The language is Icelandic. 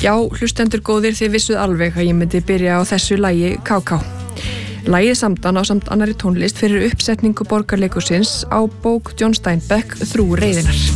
Já, hlustendur góðir, þið vissuð alveg að ég myndi byrja á þessu lagi KK. Lagið samdan á samt annarri tónlist fyrir uppsetningu Borgarleikhússins á bók John Steinbeck Þrú reiðinnar.